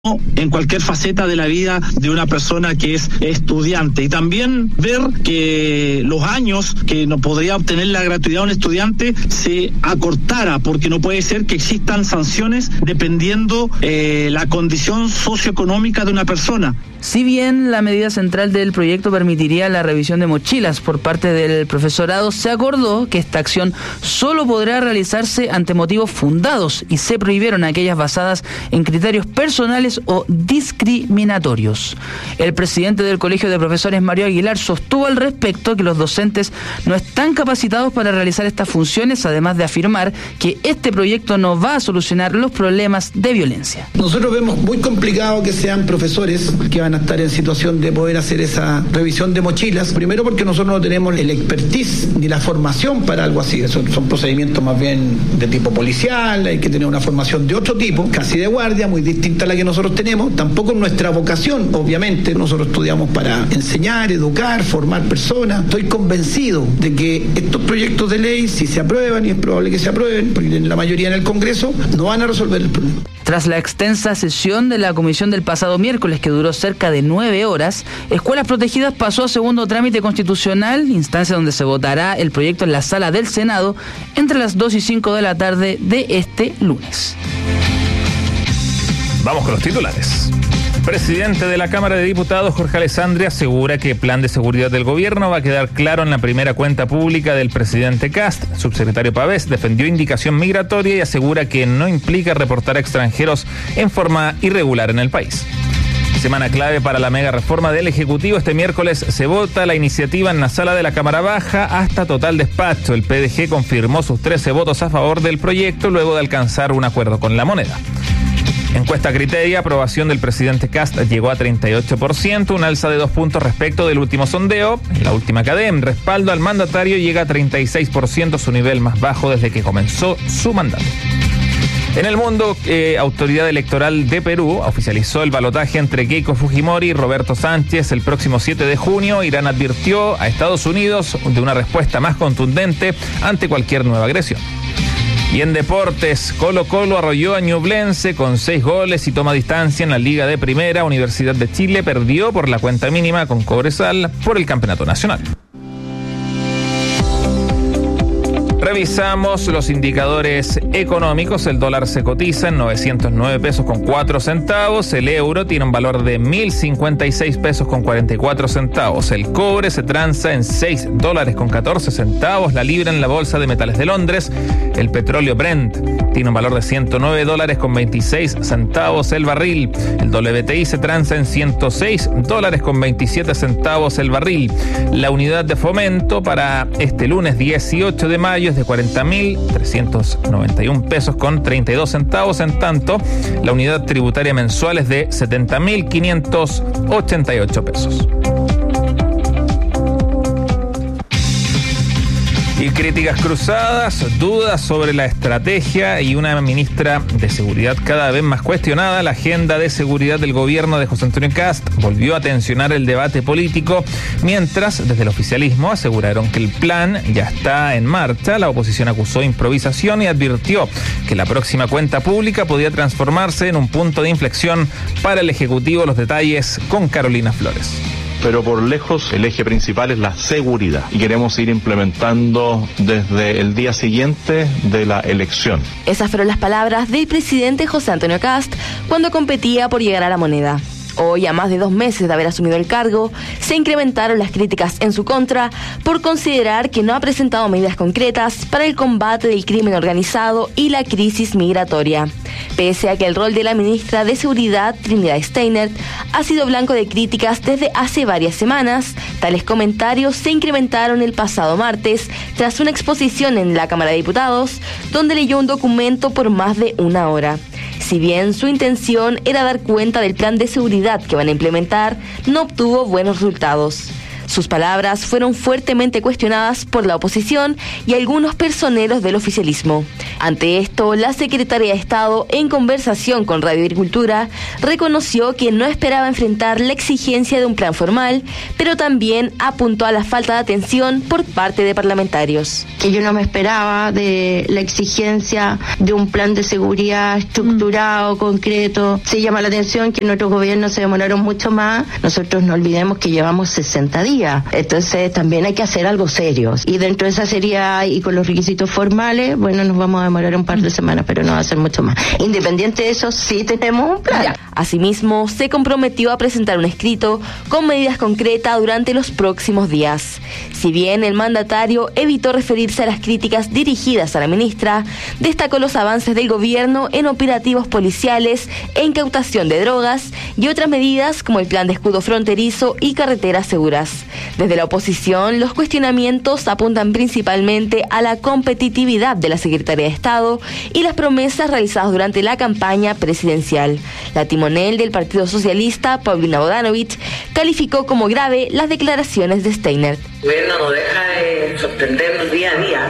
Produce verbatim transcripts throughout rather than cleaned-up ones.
en cualquier faceta de la vida de una persona que es estudiante, y también ver que los años que no podría obtener la gratuidad un estudiante se acortara, porque no puede ser que existan sanciones dependiendo eh, la condición socioeconómica de una persona. Si bien la medida central del proyecto permitiría la revisión de mochilas por parte del profesorado, se acordó que esta acción solo podrá realizarse ante motivos fundados y se prohibieron aquellas basadas en criterios personales o discriminatorios. El presidente del Colegio de Profesores, Mario Aguilar, sostuvo al respecto que los docentes no están capacitados para realizar estas funciones, además de afirmar que este proyecto no va a solucionar los problemas de violencia. Nosotros vemos muy complicado que sean profesores que van a estar en situación de poder hacer esa revisión de mochilas, primero porque nosotros no tenemos el expertise ni la formación para algo así. Son, son procedimientos más bien de tipo policial, hay que tener una formación de otro tipo, casi de guardia, muy distinta a la que nosotros tenemos. Tampoco nuestra vocación, obviamente, nosotros estudiamos para enseñar, educar, formar personas. Estoy convencido de que estos proyectos de ley, si se aprueban, y es probable que se aprueben, porque en la mayoría en el Congreso, no van a resolver el problema. Tras la extensa sesión de la comisión del pasado miércoles, que duró cerca de nueve horas, Escuelas Protegidas pasó a segundo trámite constitucional, instancia donde se votará el proyecto en la sala del Senado entre las dos y cinco de la tarde de este lunes. Vamos con los titulares. Presidente de la Cámara de Diputados, Jorge Alessandri, asegura que el plan de seguridad del gobierno va a quedar claro en la primera cuenta pública del presidente Kast. Subsecretario Pavés defendió indicación migratoria y asegura que no implica reportar a extranjeros en forma irregular en el país. Semana clave para la mega reforma del Ejecutivo. Este miércoles se vota la iniciativa en la sala de la Cámara Baja hasta total despacho. El P D G confirmó sus trece votos a favor del proyecto luego de alcanzar un acuerdo con La Moneda. Encuesta Criteria, aprobación del presidente Kast llegó a treinta y ocho por ciento, un alza de dos puntos respecto del último sondeo. En la última Cadem, respaldo al mandatario llega a treinta y seis por ciento, su nivel más bajo desde que comenzó su mandato. En el mundo, eh, Autoridad Electoral de Perú oficializó el balotaje entre Keiko Fujimori y Roberto Sánchez el próximo siete de junio. Irán advirtió a Estados Unidos de una respuesta más contundente ante cualquier nueva agresión. Y en deportes, Colo Colo arrolló a Ñublense con seis goles y toma distancia en la Liga de Primera. Universidad de Chile perdió por la cuenta mínima con Cobresal por el campeonato nacional. Revisamos los indicadores económicos. El dólar se cotiza en novecientos nueve pesos con cuatro centavos. El euro tiene un valor de mil cincuenta y seis pesos con cuarenta y cuatro centavos. El cobre se transa en seis dólares con catorce centavos. La libra en la bolsa de metales de Londres. El petróleo Brent tiene un valor de ciento nueve dólares con veintiséis centavos el barril. El W T I se transa en ciento seis dólares con veintisiete centavos el barril. La unidad de fomento para este lunes dieciocho de mayo es de cuarenta mil trescientos noventa y un pesos con treinta y dos centavos. En tanto, la unidad tributaria mensual es de setenta mil quinientos ochenta y ocho pesos. Y críticas cruzadas, dudas sobre la estrategia y una ministra de Seguridad cada vez más cuestionada. La agenda de seguridad del gobierno de José Antonio Kast volvió a tensionar el debate político, mientras desde el oficialismo aseguraron que el plan ya está en marcha. La oposición acusó improvisación y advirtió que la próxima cuenta pública podía transformarse en un punto de inflexión para el Ejecutivo. Los detalles con Carolina Flores. Pero por lejos el eje principal es la seguridad y queremos ir implementando desde el día siguiente de la elección. Esas fueron las palabras del presidente José Antonio Kast cuando competía por llegar a La Moneda. Hoy, a más de dos meses de haber asumido el cargo, se incrementaron las críticas en su contra por considerar que no ha presentado medidas concretas para el combate del crimen organizado y la crisis migratoria. Pese a que el rol de la ministra de Seguridad, Trinidad Steiner, ha sido blanco de críticas desde hace varias semanas, tales comentarios se incrementaron el pasado martes tras una exposición en la Cámara de Diputados, donde leyó un documento por más de una hora. Si bien su intención era dar cuenta del plan de seguridad que van a implementar, no obtuvo buenos resultados. Sus palabras fueron fuertemente cuestionadas por la oposición y algunos personeros del oficialismo. Ante esto, la Secretaría de Estado, en conversación con Radio Agricultura, reconoció que no esperaba enfrentar la exigencia de un plan formal, pero también apuntó a la falta de atención por parte de parlamentarios. Que yo no me esperaba de la exigencia de un plan de seguridad estructurado, mm. concreto. Se llama la atención que nuestros gobiernos se demoraron mucho más. Nosotros no olvidemos que llevamos sesenta días. Entonces también hay que hacer algo serio. Y dentro de esa seriedad y con los requisitos formales, bueno, nos vamos a demorar un par de semanas, pero no va a ser mucho más. Independiente de eso, sí tenemos un plan. Asimismo, se comprometió a presentar un escrito con medidas concretas durante los próximos días. Si bien el mandatario evitó referirse a las críticas dirigidas a la ministra, destacó los avances del gobierno en operativos policiales e incautación de drogas y otras medidas como el plan de escudo fronterizo y carreteras seguras. Desde la oposición, los cuestionamientos apuntan principalmente a la competitividad de la Secretaría de Estado y las promesas realizadas durante la campaña presidencial. La timonel del Partido Socialista, Paulina Bodanovich, calificó como grave las declaraciones de Steiner. El gobierno no deja de sorprendernos día a día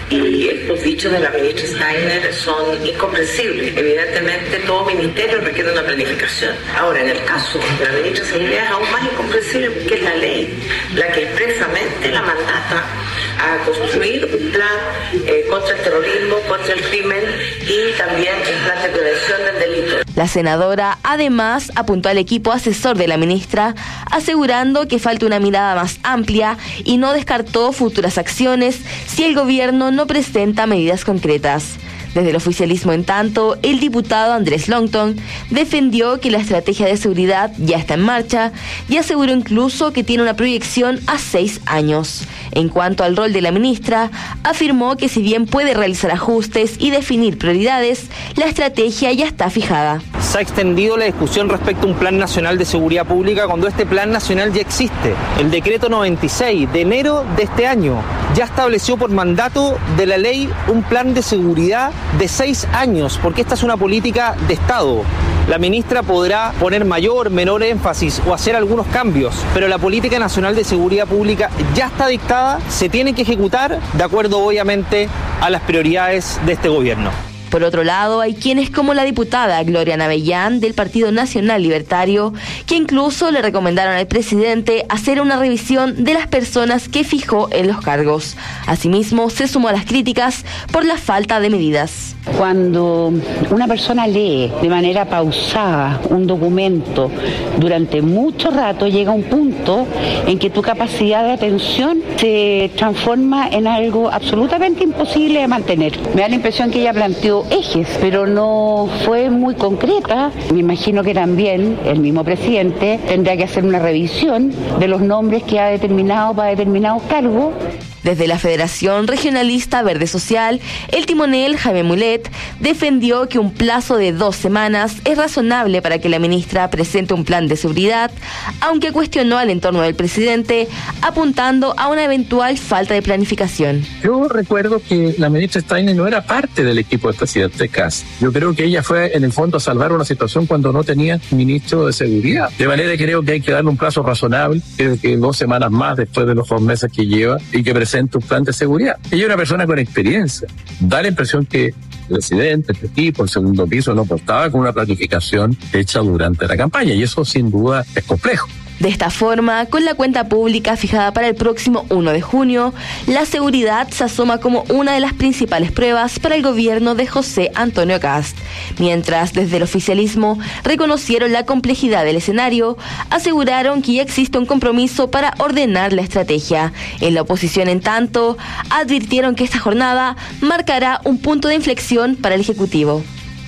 y estos dichos de la ministra Steiner son incomprensibles. Evidentemente todo ministerio requiere una planificación. Ahora, en el caso de la ministra de Seguridad es aún más incomprensible porque es la ley la que expresamente la mandata a construir un plan eh, contra el terrorismo, contra el crimen y también el plan de prevención del delito. La senadora además apuntó al equipo asesor de la ministra, asegurando que falta una mirada más amplia y no descartó futuras acciones si el gobierno no presenta medidas concretas. Desde el oficialismo, en tanto, el diputado Andrés Longton defendió que la estrategia de seguridad ya está en marcha y aseguró incluso que tiene una proyección a seis años. En cuanto al rol de la ministra, afirmó que si bien puede realizar ajustes y definir prioridades, la estrategia ya está fijada. Se ha extendido la discusión respecto a un Plan Nacional de Seguridad Pública cuando este Plan Nacional ya existe. El decreto noventa y seis de enero de este año ya estableció por mandato de la ley un plan de seguridad de seis años, porque esta es una política de Estado. La ministra podrá poner mayor, menor énfasis o hacer algunos cambios, pero la política nacional de seguridad pública ya está dictada, se tiene que ejecutar de acuerdo obviamente a las prioridades de este gobierno. Por otro lado, hay quienes como la diputada Gloria Navellán del Partido Nacional Libertario, que incluso le recomendaron al presidente hacer una revisión de las personas que fijó en los cargos. Asimismo, se sumó a las críticas por la falta de medidas. Cuando una persona lee de manera pausada un documento durante mucho rato, llega un punto en que tu capacidad de atención se transforma en algo absolutamente imposible de mantener. Me da la impresión que ella planteó ejes, pero no fue muy concreta. Me imagino que también el mismo presidente tendrá que hacer una revisión de los nombres que ha determinado para determinados cargos. Desde la Federación Regionalista Verde Social, el timonel Jaime Mulet defendió que un plazo de dos semanas es razonable para que la ministra presente un plan de seguridad, aunque cuestionó al entorno del presidente, apuntando a una eventual falta de planificación. Yo recuerdo que la ministra Steiner no era parte del equipo del presidente Kast. Yo creo que ella fue, en el fondo, a salvar una situación cuando no tenía ministro de seguridad. De manera que creo que hay que darle un plazo razonable, creo que dos semanas más después de los dos meses que lleva, y que presente un plan de seguridad. Ella es una persona con experiencia. Da la impresión que el presidente, el equipo, el segundo piso no contaba con una planificación hecha durante la campaña, y eso sin duda es complejo. De esta forma, con la cuenta pública fijada para el próximo uno de junio, la seguridad se asoma como una de las principales pruebas para el gobierno de José Antonio Kast. Mientras, desde el oficialismo, reconocieron la complejidad del escenario, aseguraron que ya existe un compromiso para ordenar la estrategia. En la oposición, en tanto, advirtieron que esta jornada marcará un punto de inflexión para el Ejecutivo.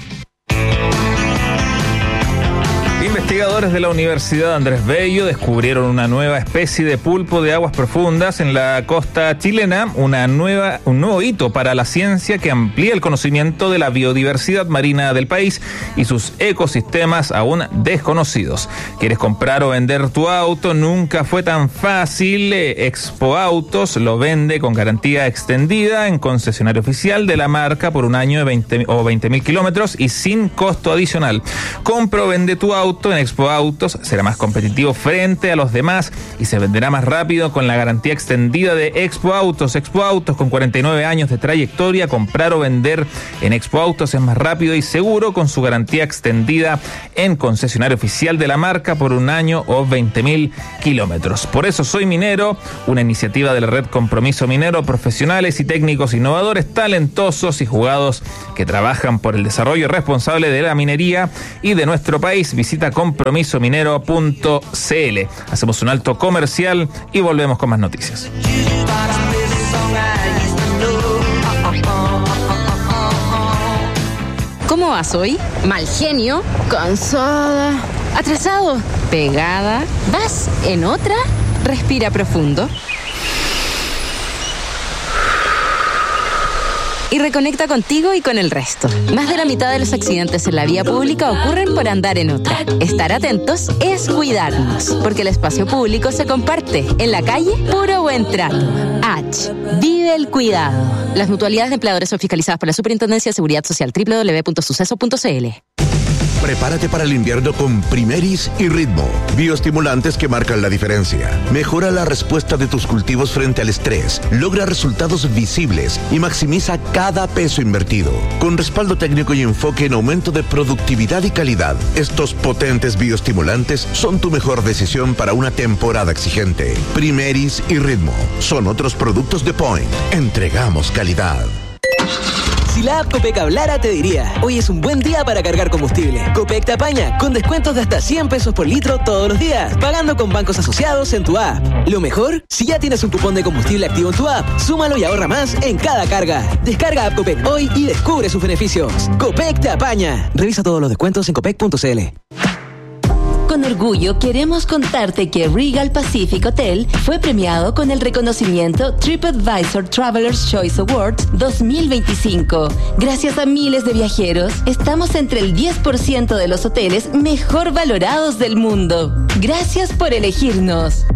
Investigadores de la Universidad Andrés Bello descubrieron una nueva especie de pulpo de aguas profundas en la costa chilena, una nueva, un nuevo hito para la ciencia que amplía el conocimiento de la biodiversidad marina del país y sus ecosistemas aún desconocidos. ¿Quieres comprar o vender tu auto? Nunca fue tan fácil. Expo Autos lo vende con garantía extendida en concesionario oficial de la marca por un año de veinte o veinte mil kilómetros y sin costo adicional. Compra o vende tu auto en Expo Autos, será más competitivo frente a los demás y se venderá más rápido con la garantía extendida de Expo Autos. Expo Autos, con cuarenta y nueve años de trayectoria, comprar o vender en Expo Autos es más rápido y seguro con su garantía extendida en concesionario oficial de la marca por un año o veinte mil kilómetros. Por eso soy minero, una iniciativa de la red Compromiso Minero, profesionales y técnicos innovadores, talentosos y jugados que trabajan por el desarrollo responsable de la minería y de nuestro país. Visita compromiso minero punto c l. Hacemos un alto comercial y volvemos con más noticias. ¿Cómo vas hoy? Mal genio, cansada, atrasado, pegada. ¿Vas en otra? Respira profundo. Y reconecta contigo y con el resto. Más de la mitad de los accidentes en la vía pública ocurren por andar en otra. Estar atentos es cuidarnos, porque el espacio público se comparte. En la calle, puro buen trato. H. Vive el cuidado. Las mutualidades de empleadores son fiscalizadas por la Superintendencia de Seguridad Social. doble u doble u doble u punto suceso punto c l. Prepárate para el invierno con Primeris y Ritmo, bioestimulantes que marcan la diferencia. Mejora la respuesta de tus cultivos frente al estrés, logra resultados visibles y maximiza cada peso invertido. Con respaldo técnico y enfoque en aumento de productividad y calidad, estos potentes bioestimulantes son tu mejor decisión para una temporada exigente. Primeris y Ritmo son otros productos de Point. Entregamos calidad. Si la app Copec hablara, te diría: hoy es un buen día para cargar combustible. Copec te apaña con descuentos de hasta cien pesos por litro todos los días, pagando con bancos asociados en tu app. Lo mejor, si ya tienes un cupón de combustible activo en tu app, súmalo y ahorra más en cada carga. Descarga app Copec hoy y descubre sus beneficios. Copec te apaña. Revisa todos los descuentos en copec punto c l. Con orgullo queremos contarte que Regal Pacific Hotel fue premiado con el reconocimiento TripAdvisor Traveler's Choice Awards dos mil veinticinco. Gracias a miles de viajeros, estamos entre el diez por ciento de los hoteles mejor valorados del mundo. Gracias por elegirnos.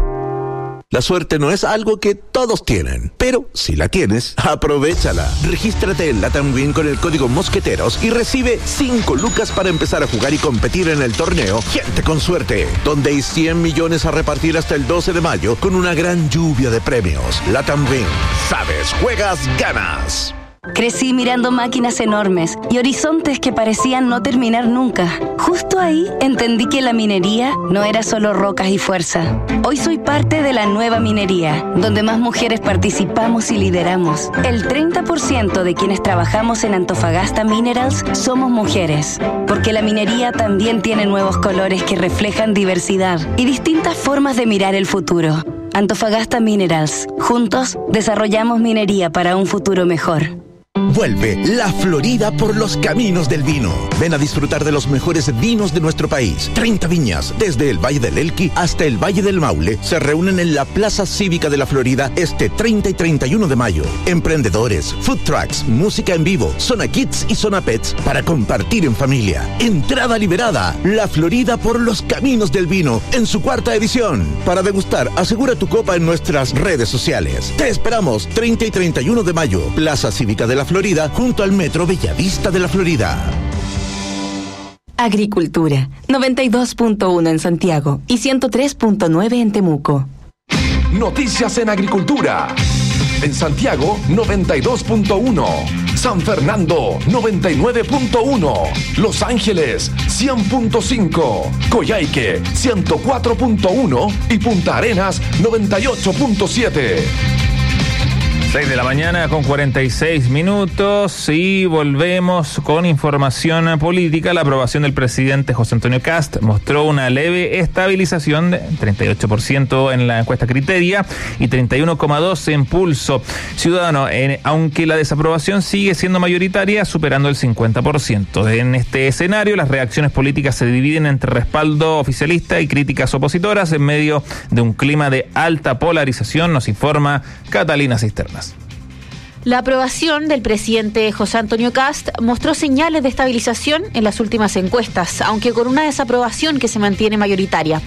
La suerte no es algo que todos tienen, pero si la tienes, aprovéchala. Regístrate en Latam Win con el código Mosqueteros y recibe cinco lucas para empezar a jugar y competir en el torneo Gente con Suerte, donde hay cien millones a repartir hasta el doce de mayo con una gran lluvia de premios. Latam Win. Sabes, juegas, ganas. Crecí mirando máquinas enormes y horizontes que parecían no terminar nunca. Justo ahí entendí que la minería no era solo rocas y fuerza. Hoy soy parte de la nueva minería, donde más mujeres participamos y lideramos. El treinta por ciento de quienes trabajamos en Antofagasta Minerals somos mujeres, porque la minería también tiene nuevos colores que reflejan diversidad y distintas formas de mirar el futuro. Antofagasta Minerals. Juntos desarrollamos minería para un futuro mejor. Vuelve La Florida por los caminos del vino. Ven a disfrutar de los mejores vinos de nuestro país. treinta viñas, desde el Valle del Elqui hasta el Valle del Maule, se reúnen en la Plaza Cívica de la Florida este treinta y treinta y uno de mayo. Emprendedores, food trucks, música en vivo, zona kids y zona pets para compartir en familia. Entrada liberada. La Florida por los caminos del vino en su cuarta edición. Para degustar, asegura tu copa en nuestras redes sociales. Te esperamos treinta y treinta y uno de mayo, Plaza Cívica de la Florida, junto al Metro Bellavista de la Florida. Agricultura, noventa y dos punto uno en Santiago y ciento tres punto nueve en Temuco. Noticias en Agricultura. En Santiago, noventa y dos punto uno. San Fernando, noventa y nueve punto uno. Los Ángeles, cien punto cinco. Coyhaique, ciento cuatro punto uno. Y Punta Arenas, noventa y ocho punto siete. seis de la mañana con cuarenta y seis minutos y volvemos con información política. La aprobación del presidente José Antonio Kast mostró una leve estabilización de treinta y ocho por ciento en la encuesta Criteria y treinta y uno coma dos por ciento en Pulso Ciudadano, en, aunque la desaprobación sigue siendo mayoritaria, superando el cincuenta por ciento. En este escenario, las reacciones políticas se dividen entre respaldo oficialista y críticas opositoras en medio de un clima de alta polarización, nos informa Catalina Cisterna. La aprobación del presidente José Antonio Kast mostró señales de estabilización en las últimas encuestas, aunque con una desaprobación que se mantiene mayoritaria.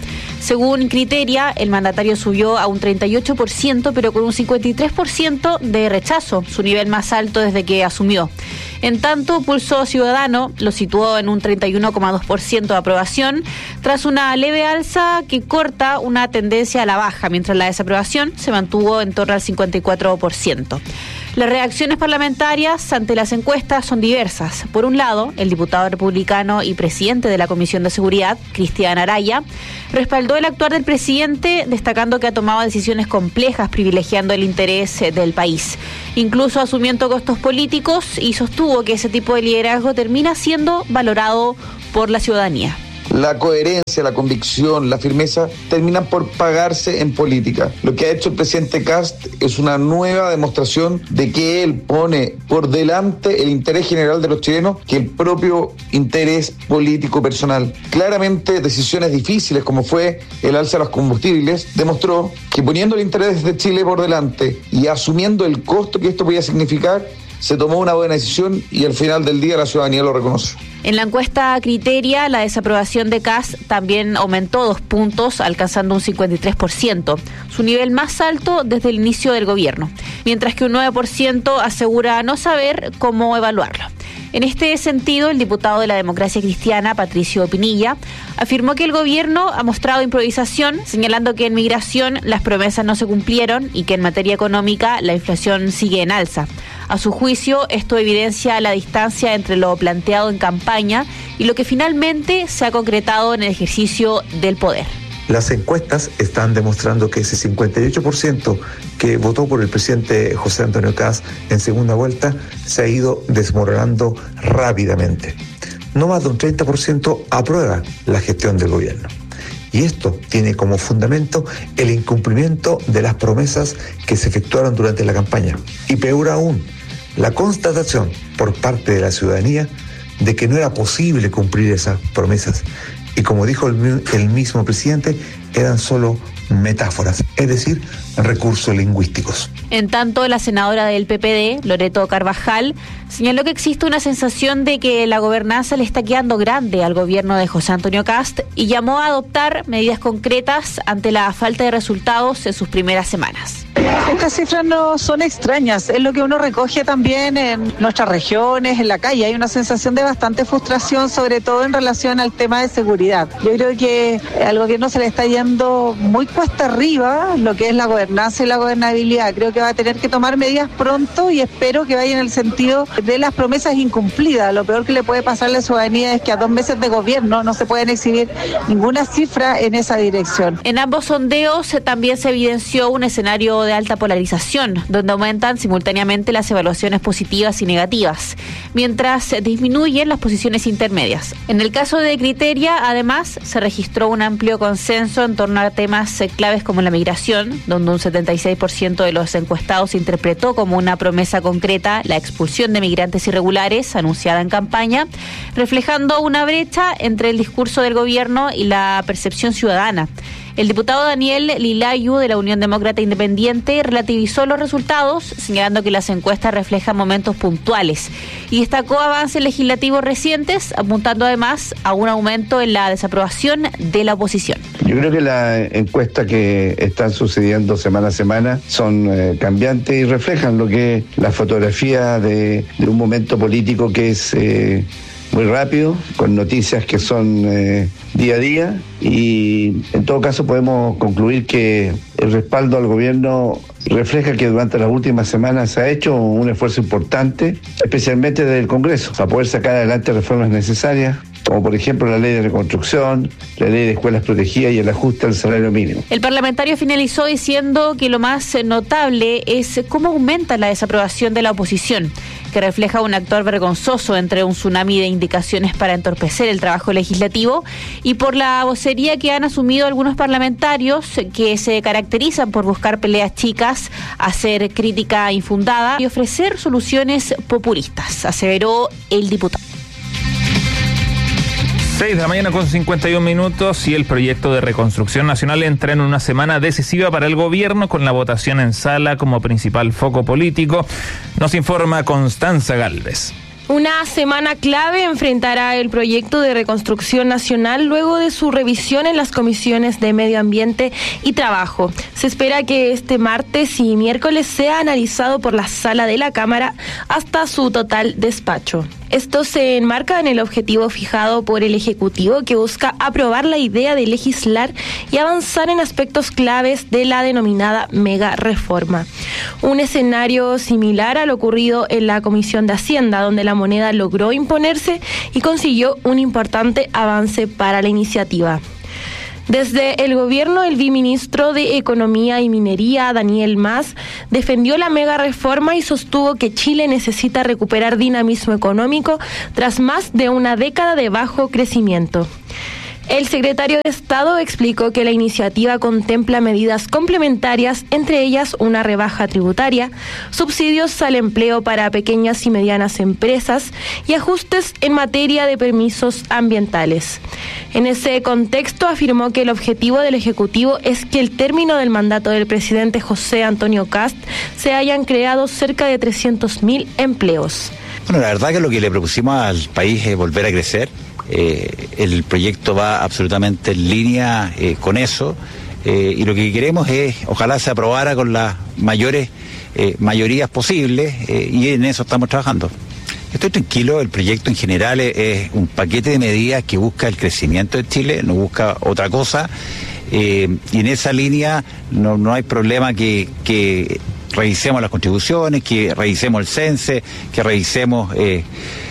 Según Criteria, el mandatario subió a un treinta y ocho por ciento, pero con un cincuenta y tres por ciento de rechazo, su nivel más alto desde que asumió. En tanto, Pulso Ciudadano lo situó en un treinta y uno coma dos por ciento de aprobación, tras una leve alza que corta una tendencia a la baja, mientras la desaprobación se mantuvo en torno al cincuenta y cuatro por ciento. Las reacciones parlamentarias ante las encuestas son diversas. Por un lado, el diputado republicano y presidente de la Comisión de Seguridad, Cristian Araya, respaldó el actuar del presidente, destacando que ha tomado decisiones complejas privilegiando el interés del país, incluso asumiendo costos políticos, y sostuvo que ese tipo de liderazgo termina siendo valorado por la ciudadanía. La coherencia, la convicción, la firmeza terminan por pagarse en política. Lo que ha hecho el presidente Kast es una nueva demostración de que él pone por delante el interés general de los chilenos que el propio interés político personal. Claramente, decisiones difíciles como fue el alza de los combustibles demostró que poniendo el interés de Chile por delante y asumiendo el costo que esto podía significar, se tomó una buena decisión y al final del día la ciudadanía lo reconoce. En la encuesta Criteria, la desaprobación de Kast también aumentó dos puntos, alcanzando un cincuenta y tres por ciento, su nivel más alto desde el inicio del gobierno, mientras que un nueve por ciento asegura no saber cómo evaluarlo. En este sentido, el diputado de la Democracia Cristiana, Patricio Pinilla, afirmó que el gobierno ha mostrado improvisación, señalando que en migración las promesas no se cumplieron y que en materia económica la inflación sigue en alza. A su juicio, esto evidencia la distancia entre lo planteado en campaña y lo que finalmente se ha concretado en el ejercicio del poder. Las encuestas están demostrando que ese cincuenta y ocho por ciento que votó por el presidente José Antonio Kast en segunda vuelta se ha ido desmoronando rápidamente. No más de un treinta por ciento aprueba la gestión del gobierno. Y esto tiene como fundamento el incumplimiento de las promesas que se efectuaron durante la campaña. Y peor aún, la constatación por parte de la ciudadanía de que no era posible cumplir esas promesas. Y como dijo el, el mismo presidente, eran solo metáforas, es decir, recursos lingüísticos. En tanto, la senadora del P P D, Loreto Carvajal, señaló que existe una sensación de que la gobernanza le está quedando grande al gobierno de José Antonio Kast y llamó a adoptar medidas concretas ante la falta de resultados en sus primeras semanas. Estas cifras no son extrañas, es lo que uno recoge también en nuestras regiones, en la calle. Hay una sensación de bastante frustración, sobre todo en relación al tema de seguridad. Yo creo que al gobierno se le está yendo muy cuesta arriba lo que es la gobernanza y la gobernabilidad. Creo que va a tener que tomar medidas pronto y espero que vaya en el sentido de las promesas incumplidas. Lo peor que le puede pasar a la ciudadanía es que a dos meses de gobierno no se pueden exhibir ninguna cifra en esa dirección. En ambos sondeos también se evidenció un escenario de alta polarización, donde aumentan simultáneamente las evaluaciones positivas y negativas, mientras disminuyen las posiciones intermedias. En el caso de Criteria, además, se registró un amplio consenso en torno a temas claves como la migración, donde un setenta y seis por ciento de los encuestados interpretó como una promesa concreta la expulsión de migrantes irregulares anunciada en campaña, reflejando una brecha entre el discurso del gobierno y la percepción ciudadana. El diputado Daniel Lilayu de la Unión Demócrata Independiente relativizó los resultados, señalando que las encuestas reflejan momentos puntuales y destacó avances legislativos recientes, apuntando además a un aumento en la desaprobación de la oposición. Yo creo que las encuestas que están sucediendo semana a semana son eh, cambiantes y reflejan lo que es la fotografía de, de un momento político que es eh, muy rápido, con noticias que son eh, día a día, y en todo caso podemos concluir que el respaldo al gobierno refleja que durante las últimas semanas se ha hecho un esfuerzo importante, especialmente desde el Congreso, para poder sacar adelante reformas necesarias, como por ejemplo la ley de reconstrucción, la ley de escuelas protegidas y el ajuste al salario mínimo. El parlamentario finalizó diciendo que lo más notable es cómo aumenta la desaprobación de la oposición, que refleja un actor vergonzoso entre un tsunami de indicaciones para entorpecer el trabajo legislativo y por la vocería que han asumido algunos parlamentarios que se caracterizan por buscar peleas chicas, hacer crítica infundada y ofrecer soluciones populistas, aseveró el diputado. seis de la mañana con cincuenta y un minutos y el proyecto de reconstrucción nacional entra en una semana decisiva para el gobierno con la votación en sala como principal foco político. Nos informa Constanza Gálvez. Una semana clave enfrentará el proyecto de reconstrucción nacional luego de su revisión en las comisiones de Medio Ambiente y Trabajo. Se espera que este martes y miércoles sea analizado por la sala de la Cámara hasta su total despacho. Esto se enmarca en el objetivo fijado por el Ejecutivo, que busca aprobar la idea de legislar y avanzar en aspectos claves de la denominada mega reforma. Un escenario similar a lo ocurrido en la Comisión de Hacienda, donde la moneda logró imponerse y consiguió un importante avance para la iniciativa. Desde el gobierno, el viceministro de Economía y Minería, Daniel Mas, defendió la mega reforma y sostuvo que Chile necesita recuperar dinamismo económico tras más de una década de bajo crecimiento. El secretario de Estado explicó que la iniciativa contempla medidas complementarias, entre ellas una rebaja tributaria, subsidios al empleo para pequeñas y medianas empresas y ajustes en materia de permisos ambientales. En ese contexto, afirmó que el objetivo del Ejecutivo es que al término del mandato del presidente José Antonio Kast se hayan creado cerca de trescientos mil empleos. Bueno, la verdad que lo que le propusimos al país es volver a crecer. Eh, el proyecto va absolutamente en línea eh, con eso eh, y lo que queremos es, ojalá se aprobara con las mayores eh, mayorías posibles eh, y en eso estamos trabajando. Estoy tranquilo, el proyecto en general es, es un paquete de medidas que busca el crecimiento de Chile, no busca otra cosa eh, y en esa línea no, no hay problema que, que revisemos las contribuciones, que revisemos el CENSE, que revisemos Eh,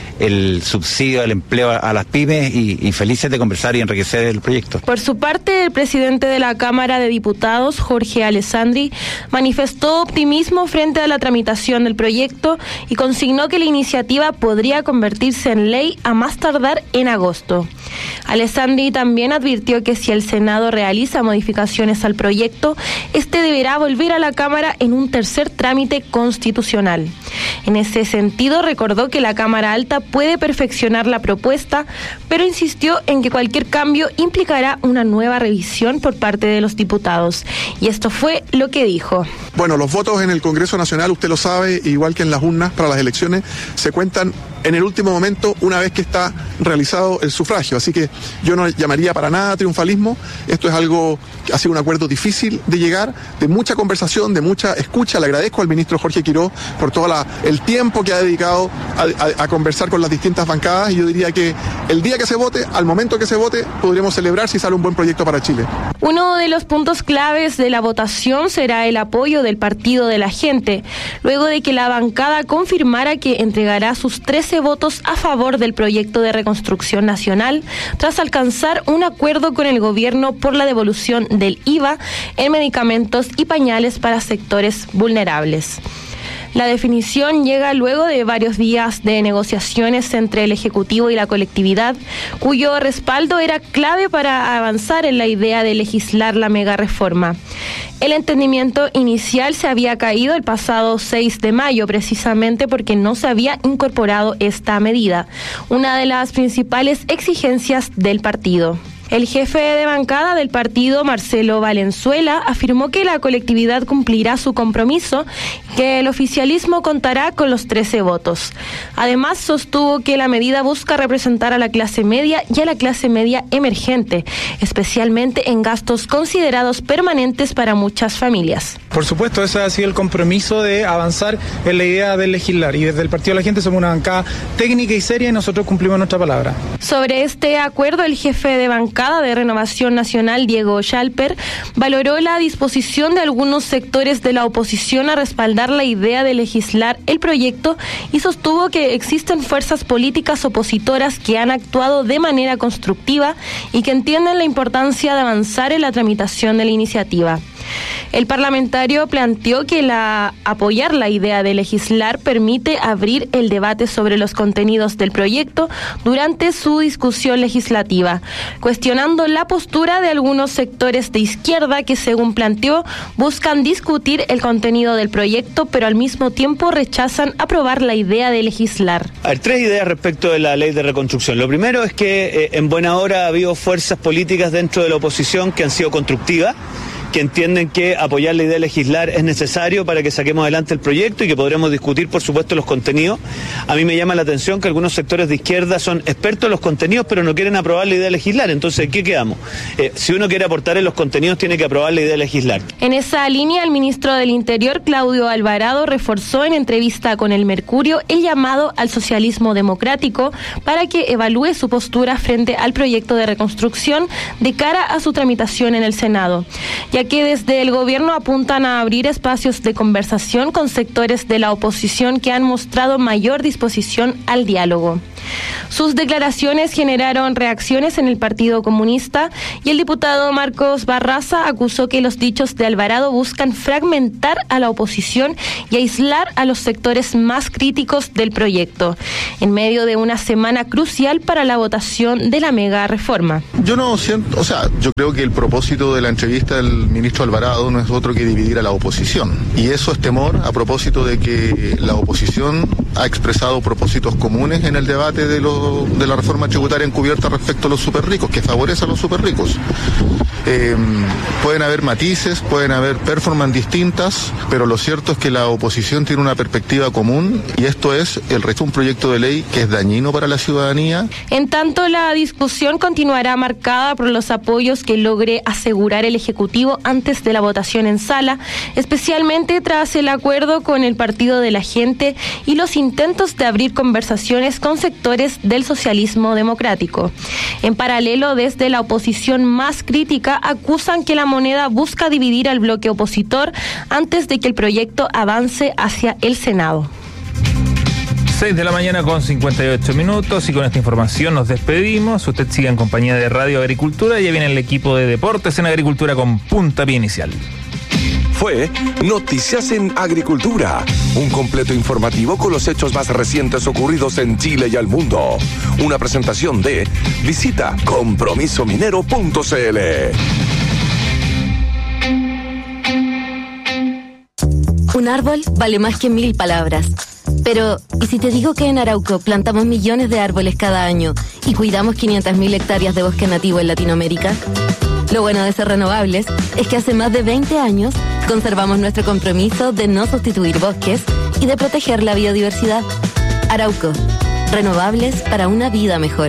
el subsidio al empleo a las pymes y, y felices de conversar y enriquecer el proyecto. Por su parte, el presidente de la Cámara de Diputados, Jorge Alessandri, manifestó optimismo frente a la tramitación del proyecto y consignó que la iniciativa podría convertirse en ley a más tardar en agosto. Alessandri también advirtió que si el Senado realiza modificaciones al proyecto, este deberá volver a la Cámara en un tercer trámite constitucional. En ese sentido, recordó que la Cámara Alta puede perfeccionar la propuesta, pero insistió en que cualquier cambio implicará una nueva revisión por parte de los diputados. Y esto fue lo que dijo. Bueno, los votos en el Congreso Nacional, usted lo sabe, igual que en las urnas para las elecciones, se cuentan en el último momento una vez que está realizado el sufragio. Así que yo no llamaría para nada triunfalismo. Esto es algo, ha sido un acuerdo difícil de llegar, de mucha conversación, de mucha escucha. Le agradezco al ministro Jorge Quirós por todo la, el tiempo que ha dedicado a, a, a conversar con las distintas bancadas, y yo diría que el día que se vote, al momento que se vote, podremos celebrar si sale un buen proyecto para Chile. Uno de los puntos claves de la votación será el apoyo del Partido de la Gente, luego de que la bancada confirmara que entregará sus trece votos a favor del proyecto de reconstrucción nacional, tras alcanzar un acuerdo con el gobierno por la devolución del I V A en medicamentos y pañales para sectores vulnerables. La definición llega luego de varios días de negociaciones entre el Ejecutivo y la colectividad, cuyo respaldo era clave para avanzar en la idea de legislar la mega reforma. El entendimiento inicial se había caído el pasado seis de mayo, precisamente porque no se había incorporado esta medida, una de las principales exigencias del partido. El jefe de bancada del partido, Marcelo Valenzuela, afirmó que la colectividad cumplirá su compromiso y que el oficialismo contará con los trece votos. Además, sostuvo que la medida busca representar a la clase media y a la clase media emergente, especialmente en gastos considerados permanentes para muchas familias. Por supuesto, ese ha sido el compromiso de avanzar en la idea de legislar, y desde el Partido de la Gente somos una bancada técnica y seria y nosotros cumplimos nuestra palabra. Sobre este acuerdo, el jefe de bancada de Renovación Nacional, Diego Schalper, valoró la disposición de algunos sectores de la oposición a respaldar la idea de legislar el proyecto y sostuvo que existen fuerzas políticas opositoras que han actuado de manera constructiva y que entienden la importancia de avanzar en la tramitación de la iniciativa. El parlamentario planteó que la, apoyar la idea de legislar permite abrir el debate sobre los contenidos del proyecto durante su discusión legislativa, cuestionando la postura de algunos sectores de izquierda que, según planteó, buscan discutir el contenido del proyecto, pero al mismo tiempo rechazan aprobar la idea de legislar. Hay tres ideas respecto de la ley de reconstrucción. Lo primero es que eh, en buena hora ha habido fuerzas políticas dentro de la oposición que han sido constructivas, que entienden que apoyar la idea de legislar es necesario para que saquemos adelante el proyecto y que podremos discutir, por supuesto, los contenidos. A mí me llama la atención que algunos sectores de izquierda son expertos en los contenidos, pero no quieren aprobar la idea de legislar. Entonces, ¿qué quedamos? Eh, si uno quiere aportar en los contenidos, tiene que aprobar la idea de legislar. En esa línea, el ministro del Interior, Claudio Alvarado, reforzó en entrevista con El Mercurio el llamado al socialismo democrático para que evalúe su postura frente al proyecto de reconstrucción de cara a su tramitación en el Senado, ya que desde el gobierno apuntan a abrir espacios de conversación con sectores de la oposición que han mostrado mayor disposición al diálogo. Sus declaraciones generaron reacciones en el Partido Comunista y el diputado Marcos Barraza acusó que los dichos de Alvarado buscan fragmentar a la oposición y aislar a los sectores más críticos del proyecto, en medio de una semana crucial para la votación de la mega reforma. Yo no siento, o sea, yo creo que el propósito de la entrevista del ministro Alvarado no es otro que dividir a la oposición. Y eso es temor a propósito de que la oposición ha expresado propósitos comunes en el debate de, lo, de la reforma tributaria encubierta respecto a los superricos, que favorece a los superricos. Eh, pueden haber matices, pueden haber performances distintas, pero lo cierto es que la oposición tiene una perspectiva común y esto es el resto de un proyecto de ley que es dañino para la ciudadanía. En tanto, la discusión continuará marcada por los apoyos que logre asegurar el Ejecutivo antes de la votación en sala, especialmente tras el acuerdo con el Partido de la Gente y los intentos de abrir conversaciones con sectores del socialismo democrático. En paralelo, desde la oposición más crítica acusan que la moneda busca dividir al bloque opositor antes de que el proyecto avance hacia el Senado. seis de la mañana con cincuenta y ocho minutos y con esta información nos despedimos. Usted sigue en compañía de Radio Agricultura y ya viene el equipo de deportes en Agricultura con puntapié inicial. Fue Noticias en Agricultura, un completo informativo con los hechos más recientes ocurridos en Chile y al mundo. Una presentación de visita compromiso minero punto c l. Un árbol vale más que mil palabras. Pero, ¿y si te digo que en Arauco plantamos millones de árboles cada año y cuidamos quinientas mil hectáreas de bosque nativo en Latinoamérica? Lo bueno de ser renovables es que hace más de veinte años conservamos nuestro compromiso de no sustituir bosques y de proteger la biodiversidad. Arauco, renovables para una vida mejor.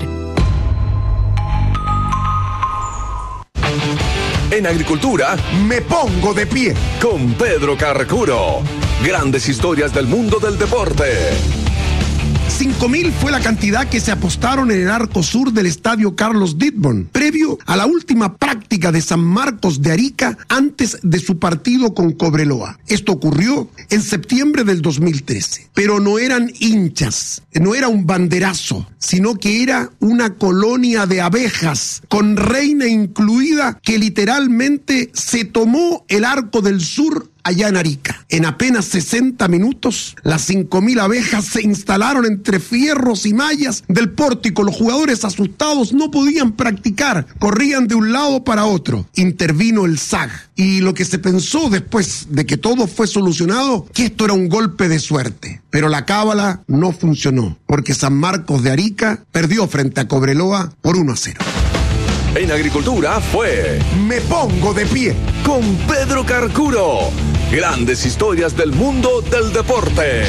En Agricultura, me pongo de pie con Pedro Carcuro. Grandes historias del mundo del deporte. cinco mil fue la cantidad que se apostaron en el arco sur del estadio Carlos Dittborn, previo a la última práctica de San Marcos de Arica antes de su partido con Cobreloa. Esto ocurrió en septiembre del dos mil trece. Pero no eran hinchas, no era un banderazo, sino que era una colonia de abejas, con reina incluida, que literalmente se tomó el arco del sur allá en Arica. En apenas sesenta minutos, las cinco mil abejas se instalaron entre fierros y mallas del pórtico. Los jugadores asustados no podían practicar, corrían de un lado para otro. Intervino el S A G y lo que se pensó después de que todo fue solucionado, que esto era un golpe de suerte. Pero la cábala no funcionó, porque San Marcos de Arica perdió frente a Cobreloa por uno a cero. En Agricultura fue Me Pongo de Pie con Pedro Carcuro. Grandes historias del mundo del deporte.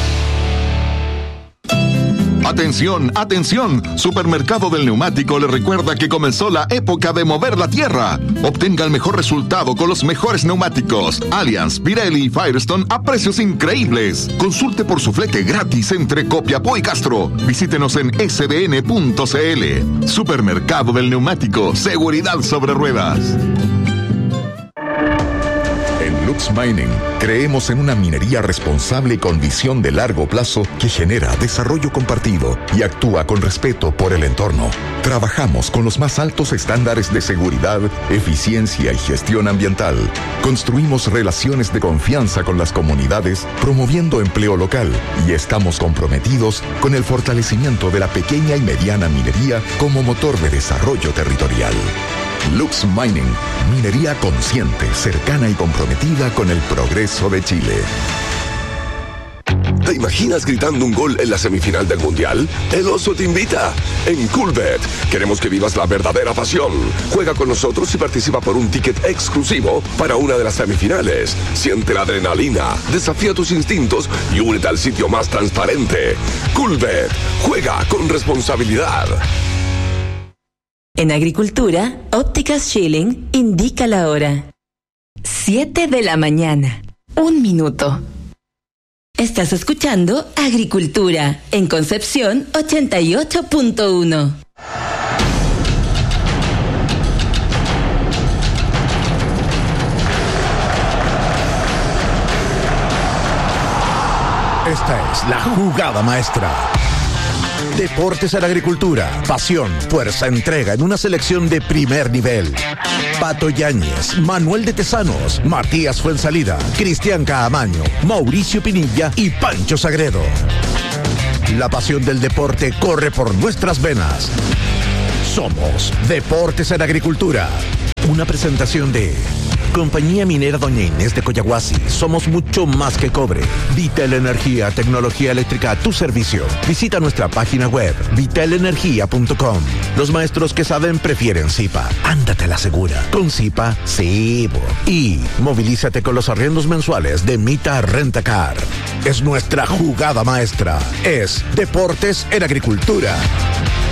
Atención, atención, Supermercado del Neumático le recuerda que comenzó la época de mover la tierra. Obtenga el mejor resultado con los mejores neumáticos Allianz, Pirelli y Firestone a precios increíbles. Consulte por su flete gratis entre Copiapó y Castro. Visítenos en s b n punto c l. Supermercado del Neumático, seguridad sobre ruedas. En Lux Mining creemos en una minería responsable con visión de largo plazo que genera desarrollo compartido y actúa con respeto por el entorno. Trabajamos con los más altos estándares de seguridad, eficiencia y gestión ambiental. Construimos relaciones de confianza con las comunidades, promoviendo empleo local, y estamos comprometidos con el fortalecimiento de la pequeña y mediana minería como motor de desarrollo territorial. Lux Mining, minería consciente, cercana y comprometida con el progreso de Chile. ¿Te imaginas gritando un gol en la semifinal del Mundial? El Oso te invita. En Coolbet queremos que vivas la verdadera pasión. Juega con nosotros y participa por un ticket exclusivo para una de las semifinales. Siente la adrenalina, desafía tus instintos y únete al sitio más transparente. Coolbet. Juega con responsabilidad. En Agricultura, Ópticas Schilling indica la hora. siete de la mañana. Un minuto. Estás escuchando Agricultura en Concepción ochenta y ocho punto uno. Esta es la jugada maestra. Deportes en Agricultura, pasión, fuerza, entrega en una selección de primer nivel. Pato Yáñez, Manuel de Tesanos, Matías Fuensalida, Cristian Caamaño, Mauricio Pinilla y Pancho Sagredo. La pasión del deporte corre por nuestras venas. Somos Deportes en Agricultura. Una presentación de Compañía Minera Doña Inés de Coyahuasi. Somos mucho más que cobre. Vitel Energía, tecnología eléctrica a tu servicio. Visita nuestra página web, vitel energía punto com. Los maestros que saben prefieren Zipa. Ándate a la segura. Con Zipa, sí. Y movilízate con los arriendos mensuales de Mita Rentacar. Es nuestra jugada maestra. Es Deportes en Agricultura.